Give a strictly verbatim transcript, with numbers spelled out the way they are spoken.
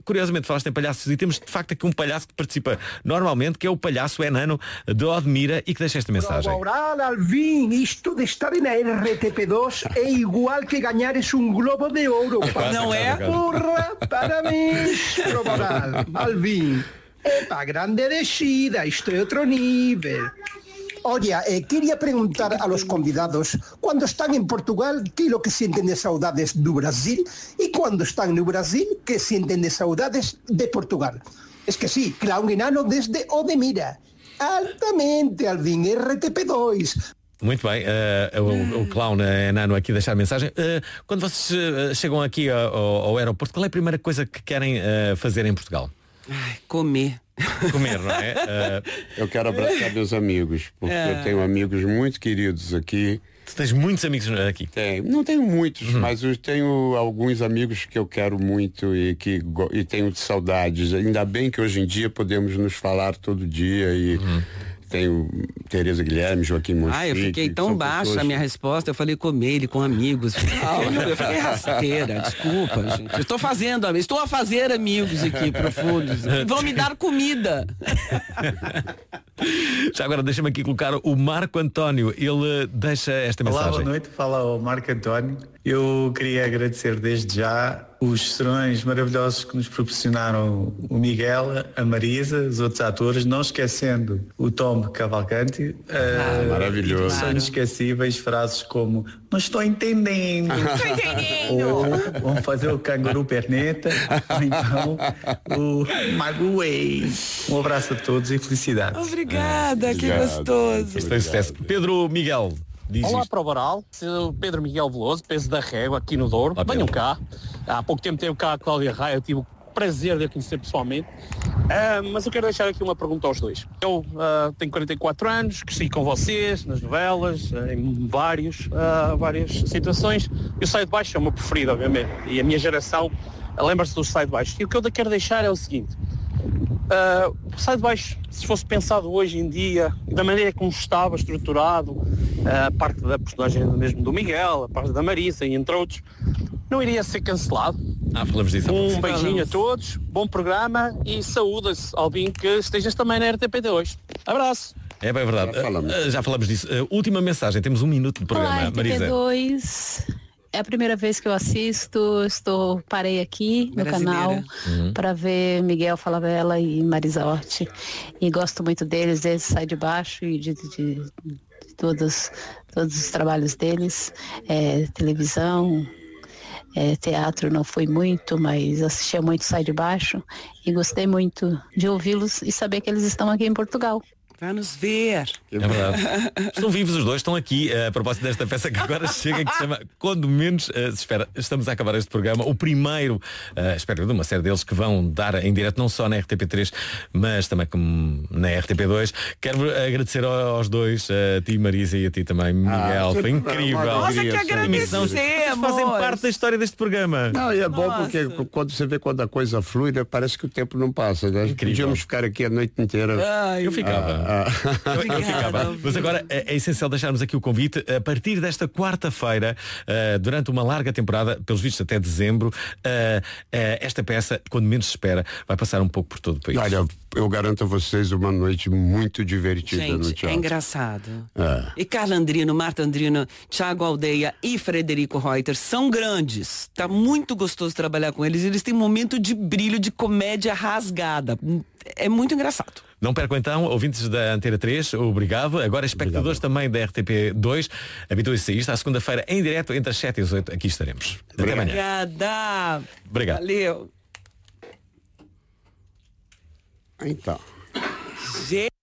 curiosamente falaste em palhaços e temos de facto aqui um palhaço que participa normalmente, que é o palhaço enano de Odmira e que deixa esta mensagem. Oral, Alvin, isto de estar na R T P dois é igual que ganhares um Globo de Ouro. Não é? Porra, parabéns, Oral, Alvin. Epa, grande descida, isto é outro nível. Oye, eh, quería preguntar a los convidados, cuando están en Portugal, ¿qué es lo que sienten de saudades do Brasil? Y cuando están no Brasil, ¿qué sienten de saudades de Portugal? Es que sí, clown enano desde Odmira. Altamente, Alvin, R T P dois. Muito bem, uh, o, o clown enano aqui deixar a mensagem. Uh, quando vocês uh, chegam aqui ao, ao aeroporto, qual é a primeira coisa que querem uh, fazer em Portugal? Ai, comer. Comer, não é? Uh... Eu quero abraçar meus amigos, porque é. eu tenho amigos muito queridos aqui. Tu tens muitos amigos aqui? Tenho. Não tenho muitos, uhum. mas eu tenho alguns amigos que eu quero muito e que e tenho saudades. Ainda bem que hoje em dia podemos nos falar todo dia e... Uhum. Tenho Tereza Guilherme, Joaquim Monchique. Ah, eu fiquei tão baixa pessoas... a minha resposta, eu falei comer ele com amigos. Não, eu fiquei rasteira, desculpa, gente. Eu estou fazendo, estou a fazer amigos aqui profundos. Vão me dar comida. Já agora deixa-me aqui colocar o Marco António. Ele deixa esta mensagem. Olá, boa noite, fala o Marco António. Eu queria agradecer desde já os serões maravilhosos que nos proporcionaram o Miguel, a Marisa, os outros atores, não esquecendo o Tom Cavalcanti. Ah, uh, maravilhoso. São inesquecíveis frases como não estou entendendo. Estou entendendo. Ou vamos fazer o canguru perneta. Ou então o Magoei. Um abraço a todos e felicidades. Obrigada, ah, que obrigado, gostoso. Isto é sucesso. Pedro Miguel. Diz Olá isto. para o Varal, sou Pedro Miguel Veloso, peso da Régua, aqui no Douro. Olá, venham cá. Há pouco tempo teve cá a Cláudia Raia, eu tive o prazer de a conhecer pessoalmente. Uh, mas eu quero deixar aqui uma pergunta aos dois. Eu uh, tenho quarenta e quatro anos, cresci com vocês, nas novelas, uh, em vários, uh, várias situações. E o Sai de Baixo é o meu preferido, obviamente. E a minha geração uh, lembra-se do Sai de Baixo. E o que eu quero deixar é o seguinte. Uh, o Sai de Baixo, se fosse pensado hoje em dia, da maneira como estava estruturado, uh, a parte da personagem mesmo do Miguel, a parte da Marisa e entre outros, não iria ser cancelado. Ah, falamos disso. Um beijinho a todos, bom programa e saúde-se, Alvin, que estejas também na R T P dois. Abraço. É bem verdade. Já falamos, uh, já falamos disso. Uh, última mensagem, temos um minuto de programa. Olá, R T P dois. É a primeira vez que eu assisto, estou, parei aqui no Brasileira. canal Uhum. para ver Miguel Falabella e Marisa Hort. E gosto muito deles, desde Sai de Baixo e de, de, de todos, todos os trabalhos deles. É, televisão, é, teatro não foi muito, mas assistia muito Sai de Baixo. E gostei muito de ouvi-los e saber que eles estão aqui em Portugal. Vai nos ver. É verdade. Estão vivos os dois, estão aqui uh, a propósito desta peça que agora chega, que se chama Quando Menos uh, se Espera. Estamos a acabar este programa, o primeiro, uh, espero de uma série deles que vão dar em direto não só na R T P três, mas também como na R T P dois. Quero agradecer aos dois, a ti Marisa e a ti também, Miguel. Ah, foi incrível. Nossa, que agradecemos. Vocês fazem parte da história deste programa. Não, e é bom Nossa. porque quando você vê quando a coisa flui, né, parece que o tempo não passa, né? Incrível. Podíamos ficar aqui a noite inteira. Ai, Eu ficava. Ah, Eu, eu ficava. Mas agora é, é essencial deixarmos aqui o convite. A partir desta quarta-feira, uh, durante uma larga temporada, pelos vistos até dezembro, uh, uh, esta peça, quando menos se espera, vai passar um pouco por todo o país. olha, eu garanto a vocês uma noite muito divertida no gente, teatro. é engraçado. É. E Carla Andrino, Marta Andrino, Thiago Aldeia e Frederico Reuter são grandes. Tá muito gostoso trabalhar com eles. Eles têm um momento de brilho, de comédia rasgada. É muito engraçado. Não percam então, ouvintes da Antena três, obrigado. Agora espectadores Obrigado. também da R T P dois, habituem-se a isto. À segunda-feira, em direto, entre as sete e as oito, aqui estaremos. Até Obrigado. amanhã. Obrigada. Obrigado. Valeu. Então. Gente.